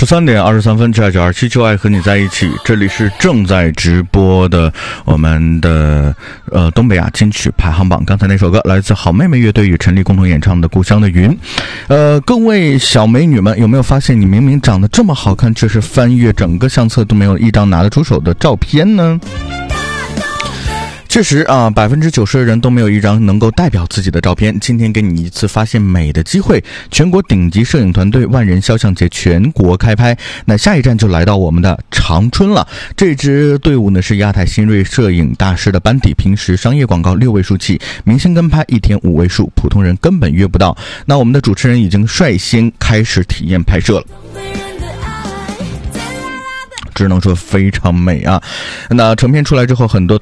23点23分，这927就爱和你在一起。这里是正在直播的我们的东北亚金曲排行榜。刚才那首歌来自好妹妹乐队与陈粒共同演唱的《故乡的云》。各位小美女们，有没有发现你明明长得这么好看，却是翻阅整个相册都没有一张拿得出手的照片呢？确实啊，90%的人都没有一张能够代表自己的照片。今天给你一次发现美的机会，全国顶级摄影团队万人肖像节全国开拍。那下一站就来到我们的长春了。这支队伍呢是亚太新锐摄影大师的班底，平时商业广告6位数起，明星跟拍1天5位数，普通人根本约不到。那我们的主持人已经率先开始体验拍摄了。只能说非常美啊！那成片出来之后，很多